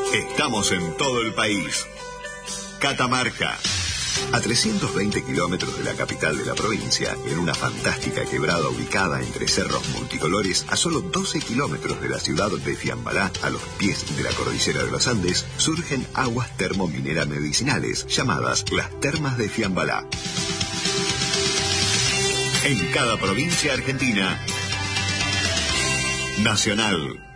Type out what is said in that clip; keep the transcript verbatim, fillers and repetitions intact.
Estamos en todo el país. Catamarca. A trescientos veinte kilómetros de la capital de la provincia, en una fantástica quebrada ubicada entre cerros multicolores, a solo doce kilómetros de la ciudad de Fiambalá, a los pies de la cordillera de los Andes, surgen aguas termomineras medicinales, llamadas las Termas de Fiambalá. En cada provincia argentina, Nacional.